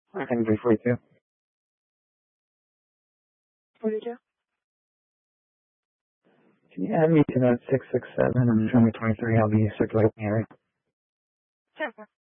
I can do 42. 42? Can you add me to that 667 and show me 23? I'll be circulating the area. Sure.